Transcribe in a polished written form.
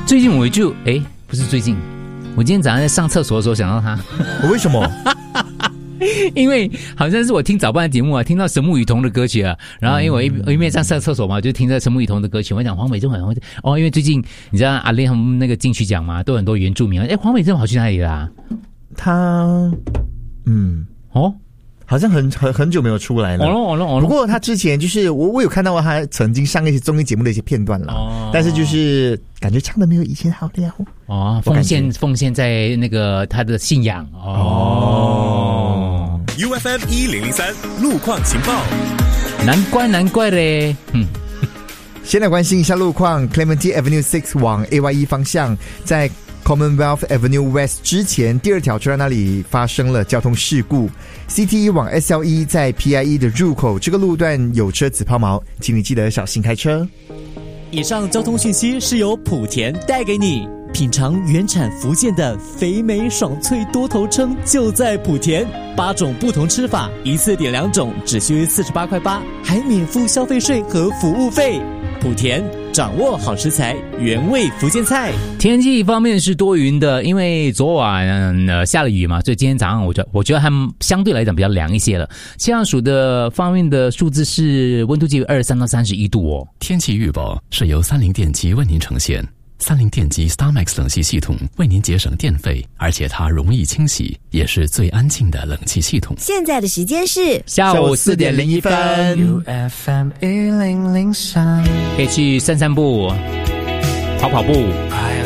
最近我就不是最近，我今天早上在上厕所的时候想到他。 为什么？ 因为好像是我听早班的节目啊，听到神木雨桐的歌曲啊，然后因为我一面上厕所嘛，就听着神木雨桐的歌曲，我讲黄美珍好像因为最近你知道阿莲他们那个金曲奖嘛，都很多原住民黄美珍跑去哪里啦？ 他好像很久没有出来了。不过他之前就是我有看到他曾经上一些综艺节目的一些片段了，但是就是感觉唱的没有以前好了。 奉献在那个他的信仰 UFM 1003路况情报， 难怪嘞。 先来关心一下路况 ，Clementi Avenue 6往 AYE 方向，在 Commonwealth Avenue West 之前第二条车站那里发生了交通事故。CTE 往 SLE 在 PIE 的入口这个路段有车子抛锚，请你记得小心开车。 以上交通讯息是由莆田带给你。品尝原产福建的肥美爽脆多头称就在莆田，8种不同吃法，一次点2种，只需48块8，还免付消费税和服务费。莆田掌握好食材，原味福建菜。 天气方面是多云的，因为昨晚下了雨嘛，所以今天早上我觉得还相对来讲比较凉一些了。气象署的方面的数字是温度介于23到31度哦。 天气预报是由30电机为您呈现。30电机 StarMax 冷气系统为您节省电费，而且它容易清洗，也是最安静的冷气系统。 现在的时间是下午4点01分。 UFM 1003， 可以去散步，跑步。